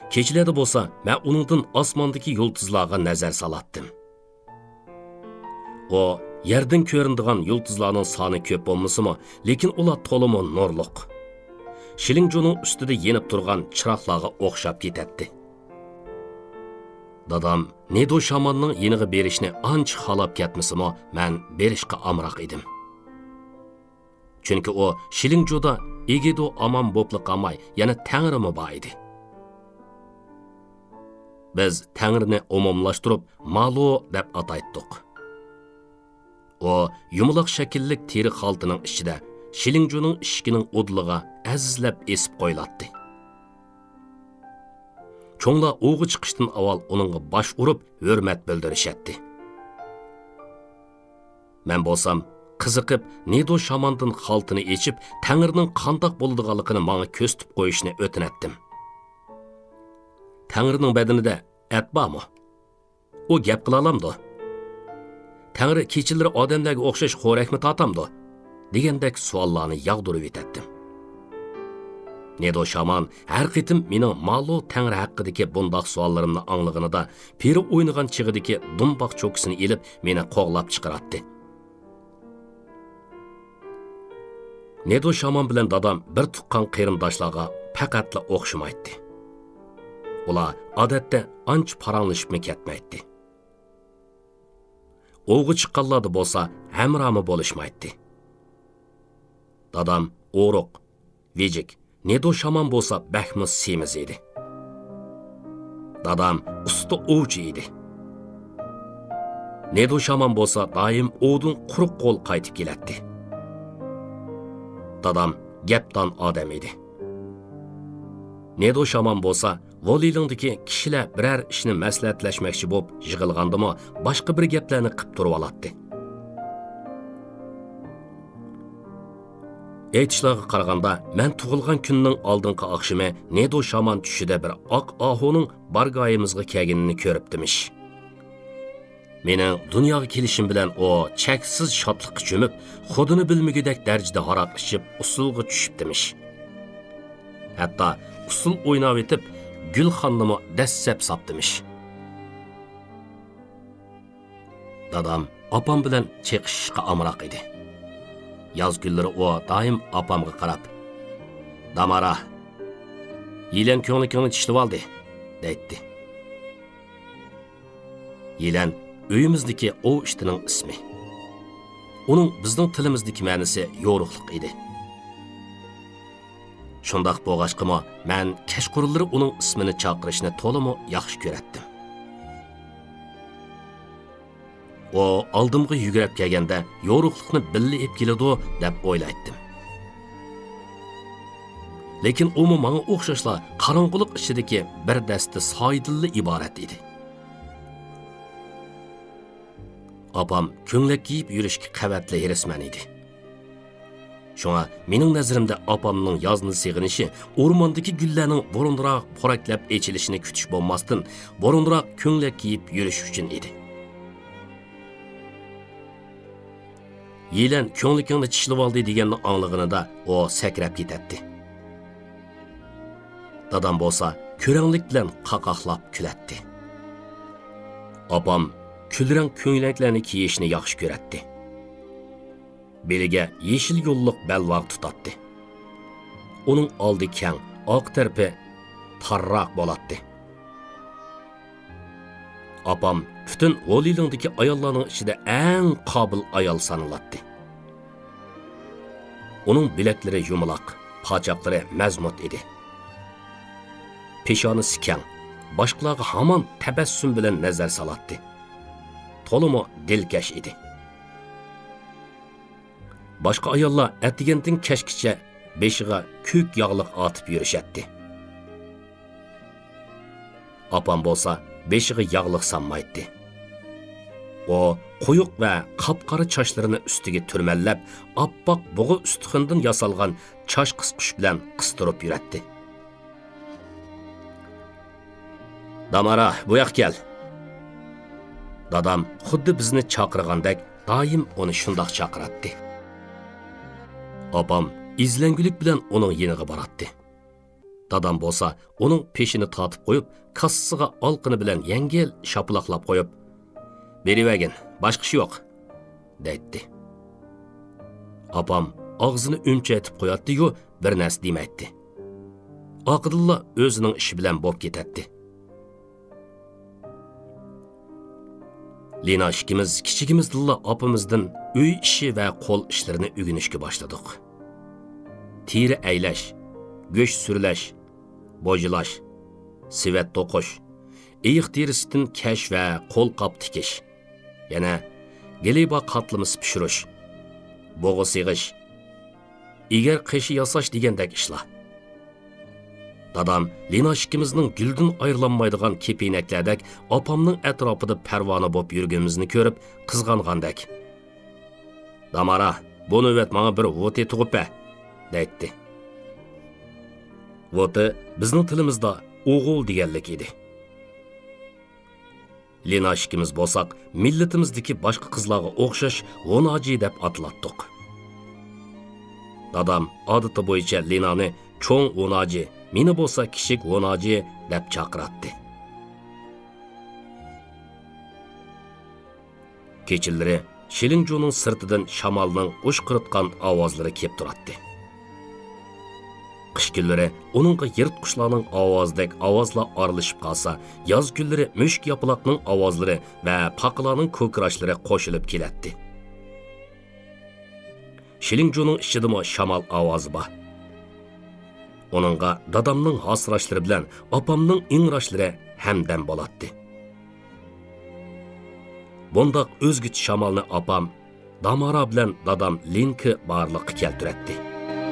Keçilerde bolsa, mən onundan osmondagi yulduzlarga nazar salatdim. O, yerden ko'rinadigan yulduzlarning soni ko'p bo'lmasimi, lekin ular to'liq nurliq. Shilingjo'ning ustida yenib turgan chiroqlarga o'xshab ketadi. Dadam Nedo shamonning yeniga berishni ancha xalab ketmasimi, men berishga amroq edim. Chunki o Shilingjo'da egido aman bo'pli qamay, yana Tangri bor edi. Biz Tangrini umumlashtirib Malo deb ataytdik. O yumaloq shakllik teri xaltining ichida Shilingjo'ning ishkining o'dlig'a azizlab esib qo'ylatdi. Cho'nglar o'g'i chiqishdan avval uningga bosh urib, hurmat bildirishadi. Men bo'lsam, qiziqib, Nedo shamondan xaltini echib, Tangrining qandoq bo'ladiganligini menga ko'rsatib qo'yishni o'tinatdim. Tangrining badanida et bormi? O gap qila olamdi. Tangri kechalari odamlarga o'xshash xo'rakmi totamdi? Degandek savollarni yog'dirib etdim. Nedo shaman har qitim mening Malo Tangri haqidagi bundoq savollarimni anglaganida peri o'ynagan chig'idagi dumboq cho'kisini elib meni qo'g'lab chiqaratdi. Nedo shaman bilan dadam bir tuqqan qarindoshlarga faqatla o'xshamaydi. Ular odatda ancha paranglashib ketmaydi. O'g'i chiqqanlarda bo'lsa, hamromi bo'lishmaydi. Dadam o'roq, vejik, Nedo shaman bo'lsa baxmus semiz edi. Dadam usta ovchi edi. Nedo shaman bo'lsa doim o'din quruq qo'l qaytib keladi. Dadam gapdan odam edi. Nedo shaman bo'lsa, Volilingdagi kishilar biror ishni maslahatlashmoqchi bo'lib yig'ilgandimi, boshqa bir gaplarni qilib turib oladi. Aytishlarga qaraganda, men tug'ilgan kunning oldingi oqshimi Nedo shaman tushida bir oq ahoning bargoyimizga kelganini ko'ribdimish. Mening dunyoga kelishim bilan o cheksiz shodlikqa cho'mib, xudini bilmagidek darajada haroq ichib, usulga tushibdimish. Hatto usul o'ynab etib, Gulxonnimi dassab sapdimish. Dadam opam bilan cheqishishga amroq edi. Yoz kunlari o doim opamga qarab, "Damara, Yilan ko'nglikni tishlab oldi", deydi. Yilan uyimizdagi o ishtining ismi. Uning bizning tilimizdagi ma'nosi yo'ruqlik edi. Shundaq bo'g'ashqimi, men kashqurlari uning ismini chaqirishni to'liq yaxshi ko'ratdim. O oldimga yugurib kelganda yo'ruqlikni billa ep keladi deb o'ylaydim. Lekin u menga o'xshashla qorong'ulik ichidagi bir dasta soydilli iborat edi. Opam ko'nglik kiyib yurishga qavatli hirisman edi. Shunga mening nazarimda opamning yozni seg'inishi o'rmondagi gullarning burunroq poraklab echilishini kutish bo'lmasdan, burunroq ko'nglik kiyib yurish uchun edi. Yilan ko'nglikni tishlab oldi deganni anglag'inida o sakrab ketadi. Dadam bo'lsa ko'ranglik bilan qaqoqlab kuladi. Opam kulrang ko'ylaklarni kiyishni yaxshi ko'radi. Beliga yeşil yo'lliq belvaq tutadi. Uning oldi keng, oq tarpi tarroq bo'ladi. Opam butun Volilingdagi ayollarning ichida eng qobil ayol sanaladi. Uning bilaklari yumaloq, pochoqlari mazmut edi. Peshonasi keng, boshqalarga hamon tabassum bilan nazar soladi. To'liq dilkash edi. Boshqa ayollar atigandan kashkicha beshiga ko'k yog'liq otib yurishadi. Opam bo'lsa beshiga yog'liq sanmaydi. O quyuq va qapqara chochlarini ustiga turmallab, oppoq bug'i ustixindan yasalgan choch qisqish bilan qistirib yuradi. "Damara, bu yoqqa kel." Dadam xuddi bizni chaqirgandek doim uni shundoq chaqiradi. Opam izlangulik bilan uning yeniga boradi. Dadam bolsa, onun peşini tatip koyup, kassasıga alqını bilen yengil şapılaqlap koyup, "Berivegin, başqa iş yo'q", deydi. Apam ağzını ümçetip qo'yatdi-yu, bir narsa demaydi. Aqidilla o'zining ishi bilan bo'lib ketadi. Lina ikkimiz kichigimizdilla opamizdan uy ishi va qo'l ishlarini o'rganishga boshladik. Teri aylash, go'sht surlash, bo'jilash, sivet to'qish, iyiq terisidan kash va qo'l qop tikish, yana geliba qatlamis pishirish, bo'g'i sig'ish, egar qishi yasash degandek ishlar. Dadam Lina ikkimizning guldan ayrilanmaydigan kepinaklardek opamning atrofida parvona bo'lib yurganimizni ko'rib qizg'ongandek. "Damara, bu navbat menga bir voti tug'ib deydi. Voti bizning tilimizda o'g'il deganlik edi. Lina ikkimiz bo'lsak, millatimizdagi boshqa qizlarga o'xshash vonaji deb atlatdik. Dadam odati bo'yicha Linani cho'ng vonaji, meni bo'lsa kichik vonaji deb chaqiratdi. Kechilari Shilinjo'ning sirtidan shamolning o'shqiritgan ovozlari kelib turadi. Qish kunlari uningga yirtqushlarning ovozdek ovozlar aralashib qolsa, yoz kunlari mushk yaproqning ovozlari va paqalarning ko'krashlari qo'shilib keladi. Shilinjo'ning ichidami shamol ovozi bor. Onunğa dadamning hasrashlari bilan opamning ingrashlari hamdam bo'ladi. Bundaq o'zgich shamolni opam Damara bilan dadam Linki barliqqa keltiradi.